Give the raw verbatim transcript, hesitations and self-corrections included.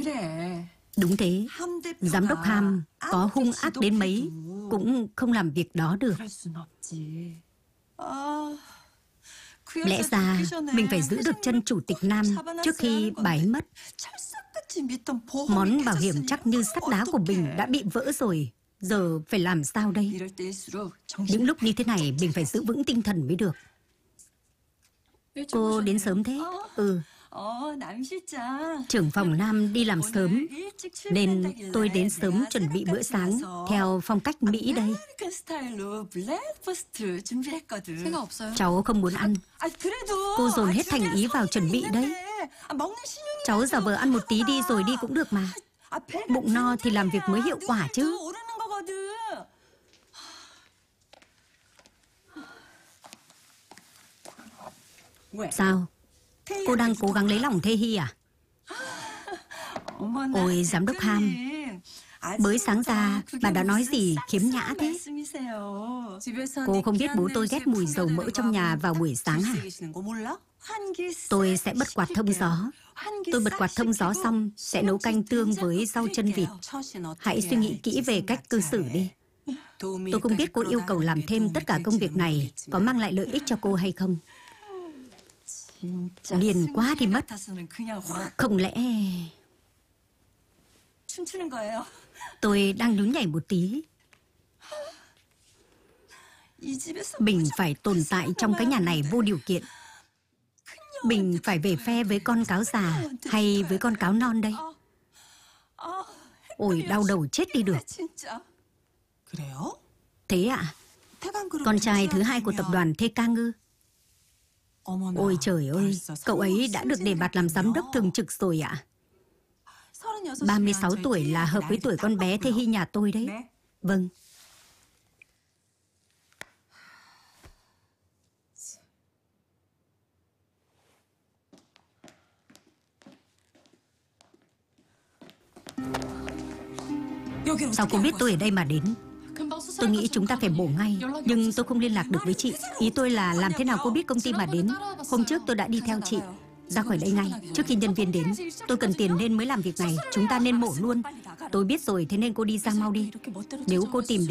Đúng thế, giám đốc Ham có hung ác đến mấy cũng không làm việc đó được. Lẽ ra mình phải giữ được chân chủ tịch Nam trước khi bà ấy mất. Món bảo hiểm chắc như sắt đá của mình đã bị vỡ rồi. Giờ phải làm sao đây? Những lúc như thế này mình phải giữ vững tinh thần mới được. Cô đến sớm thế? Ừ. Trưởng phòng Nam đi làm sớm nên tôi đến sớm chuẩn bị bữa sáng theo phong cách Mỹ đây. Cháu không muốn ăn. Cô dồn hết thành ý vào chuẩn bị đấy. Cháu giả vờ ăn một tí đi rồi đi cũng được mà. Bụng no thì làm việc mới hiệu quả chứ. Sao? Cô đang cố gắng lấy lòng Thê Hy à? Ôi giám đốc Ham, mới sáng ra bà đã nói gì khiếm nhã thế? Cô không biết bố tôi ghét mùi dầu mỡ trong nhà vào buổi sáng hả? Tôi sẽ bật quạt thông gió. Tôi bật quạt thông gió xong sẽ nấu canh tương với rau chân vịt. Hãy suy nghĩ kỹ về cách cư xử đi. Tôi không biết cô yêu cầu làm thêm tất cả công việc này có mang lại lợi ích cho cô hay không. Điên quá đi mất. Không lẽ... Tôi đang nhún nhảy một tí. Mình phải tồn tại trong cái nhà này vô điều kiện. Mình phải về phe với con cáo già hay với con cáo non đây? Ôi đau đầu chết đi được. Thế ạ? À? Con trai thứ hai của tập đoàn Thê Ca Ngư. Ôi trời ơi, cậu ấy đã được đề bạt làm giám đốc thường trực rồi ạ. À? ba mươi sáu tuổi là hợp với tuổi con bé Thê Hy nhà tôi đấy. Vâng. Sao cô biết tôi ở đây mà đến? Tôi nghĩ chúng ta phải bổ ngay. Nhưng tôi không liên lạc được với chị. Ý tôi là làm thế nào cô biết công ty mà đến? Hôm trước tôi đã đi theo chị. Ra khỏi đây ngay, trước khi nhân viên đến. Tôi cần tiền nên mới làm việc này. Chúng ta nên mổ luôn. Tôi biết rồi, thế nên cô đi ra mau đi. Nếu cô tìm